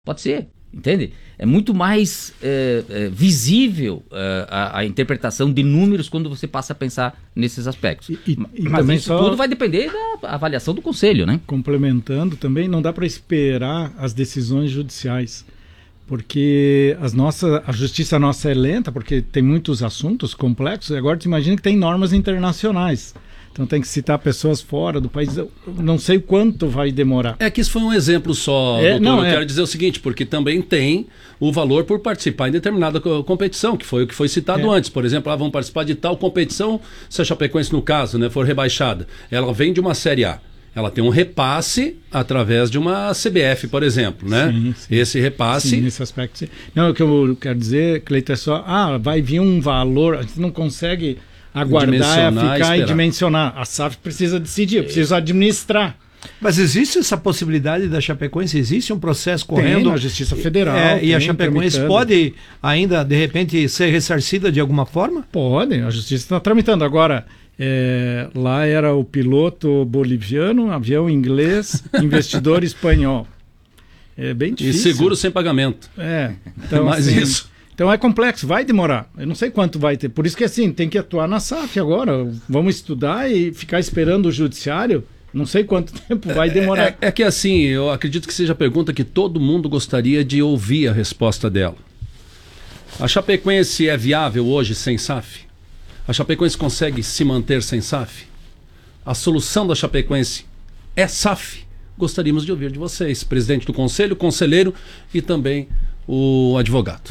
Pode ser, entende? É muito mais visível a interpretação de números quando você passa a pensar nesses aspectos. Mas também isso tudo vai depender da avaliação do conselho, né? Complementando também, não dá para esperar as decisões judiciais, porque a justiça nossa é lenta, porque tem muitos assuntos complexos, e agora tu imagina que tem normas internacionais. Então tem que citar pessoas fora do país. Eu não sei o quanto vai demorar. É que isso foi um exemplo só, doutor. Eu quero dizer o seguinte, porque também tem o valor por participar em determinada competição, que foi o que foi citado antes. Por exemplo, vão participar de tal competição, se a Chapecoense, no caso, né, for rebaixada. Ela vem de uma Série A. Ela tem um repasse através de uma CBF, por exemplo, né? Sim, sim. Esse repasse... Sim, nesse aspecto, sim. Não, o que eu quero dizer, Cleiton, é só... vai vir um valor, a gente não consegue... aguardar, ficar e dimensionar. A SAF precisa decidir, precisa administrar. Mas existe essa possibilidade da Chapecoense? Existe um processo correndo na Justiça Federal. E a Chapecoense pode ainda, de repente, ser ressarcida de alguma forma? Pode, a Justiça está tramitando. Agora, lá era o piloto boliviano, avião inglês, investidor espanhol. É bem difícil. E seguro sem pagamento. Então, mas assim, isso... Então é complexo, vai demorar. Eu não sei quanto vai ter. Por isso que assim, tem que atuar na SAF agora. Vamos estudar e ficar esperando o judiciário. Não sei quanto tempo vai demorar. É que assim, eu acredito que seja a pergunta que todo mundo gostaria de ouvir a resposta dela. A Chapecoense é viável hoje sem SAF? A Chapecoense consegue se manter sem SAF? A solução da Chapecoense é SAF? Gostaríamos de ouvir de vocês, presidente do conselho, conselheiro e também o advogado.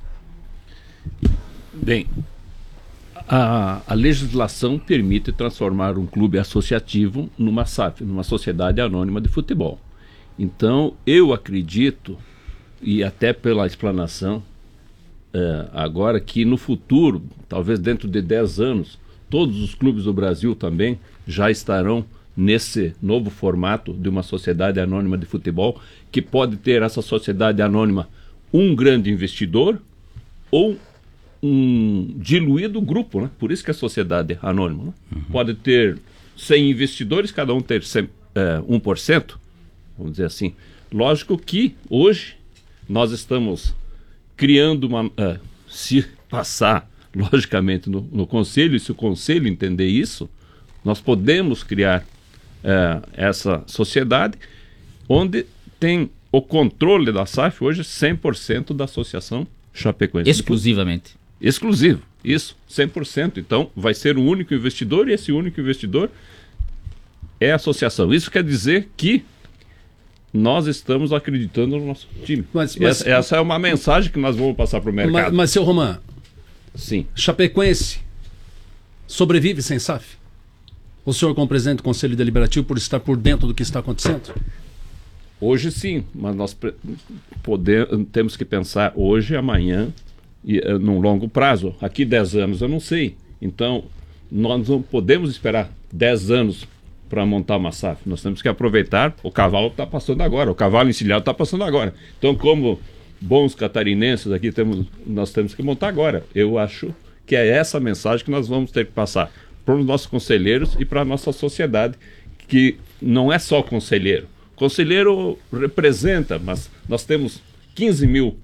Bem, a legislação permite transformar um clube associativo numa SAF, numa sociedade anônima de futebol. Então, eu acredito, e até pela explanação, agora que no futuro, talvez dentro de 10 anos, todos os clubes do Brasil também já estarão nesse novo formato de uma sociedade anônima de futebol, que pode ter essa sociedade anônima um grande investidor ou um diluído grupo, né? Por isso que a sociedade é anônima, né? Pode ter 100 investidores, cada um ter 1%, vamos dizer assim. Lógico que hoje nós estamos criando se passar, logicamente, no conselho, e se o conselho entender isso, nós podemos criar essa sociedade onde tem o controle da SAF hoje 100% da Associação Chapecoense. Exclusivamente. Exclusivo, isso, 100%. Então, vai ser um único investidor e esse único investidor é a associação. Isso quer dizer que nós estamos acreditando no nosso time. Essa é uma mensagem que nós vamos passar para o mercado. Mas, seu Román, sim. Chapecoense sobrevive sem SAF? O senhor, como presidente do Conselho Deliberativo, por estar por dentro do que está acontecendo? Hoje sim, mas nós temos que pensar hoje, amanhã, e num longo prazo. Aqui 10 anos eu não sei. Então, nós não podemos esperar 10 anos para montar uma SAF. Nós temos que aproveitar. O cavalo está passando agora, o cavalo encilhado está passando agora. Então, como bons catarinenses aqui, nós temos que montar agora. Eu acho que é essa mensagem que nós vamos ter que passar para os nossos conselheiros e para a nossa sociedade, que não é só conselheiro. Conselheiro representa, mas nós temos 15 mil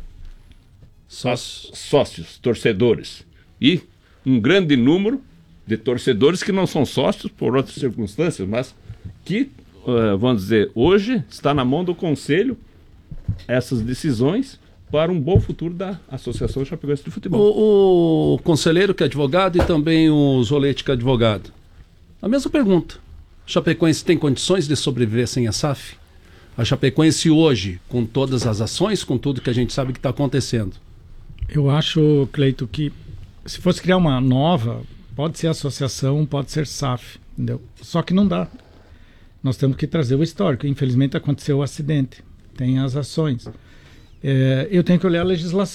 sócios, torcedores, e um grande número de torcedores que não são sócios por outras circunstâncias, mas que, vamos dizer, hoje está na mão do Conselho essas decisões para um bom futuro da Associação Chapecoense de Futebol. O conselheiro que é advogado e também o Zolete que é advogado. A mesma pergunta. A Chapecoense tem condições de sobreviver sem a SAF? A Chapecoense hoje, com todas as ações, com tudo que a gente sabe que está acontecendo? Eu acho, Cleito, que se fosse criar uma nova, pode ser associação, pode ser SAF, entendeu? Só que não dá. Nós temos que trazer o histórico. Infelizmente aconteceu o acidente, tem as ações. Eu tenho que olhar a legislação.